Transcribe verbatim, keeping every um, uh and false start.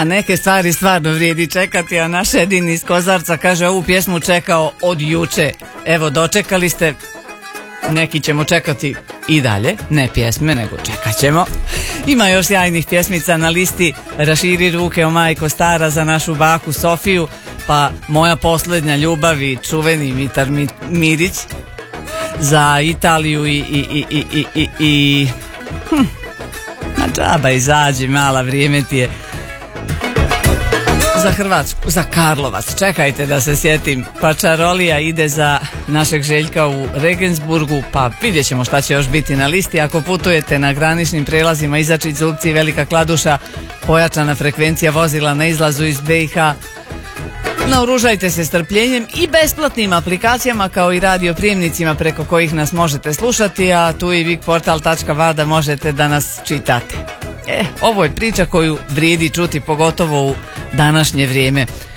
Da, neke stvari stvarno vrijedi čekati, a naš Edin iz Kozarca kaže ovu pjesmu čekao od juče. Evo, dočekali ste, neki ćemo čekati i dalje, ne pjesme, nego čekat ćemo. Ima još sjajnih pjesmica na listi. Raširi ruke o majko stara za našu baku Sofiju, pa Moja posljednja ljubav i čuveni Mitar Mirić za Italiju i i i i i i, i hm. Na džaba izađi mala, vrijeme ti je. Za Hrvatsku, za Karlovac, čekajte da se sjetim. Pa Čarolija ide za našeg Željka u Regensburgu, pa vidjet ćemo šta će još biti na listi. Ako putujete na graničnim prelazima Izačić, Zubci i Velika Kladuša, pojačana frekvencija vozila na izlazu iz B i H. Naoružajte se strpljenjem i besplatnim aplikacijama kao i radioprijemnicima preko kojih nas možete slušati, a tu i vikportal tačka va da možete da nas čitate. E, ovo je priča koju vrijedi čuti, pogotovo u današnje vrijeme.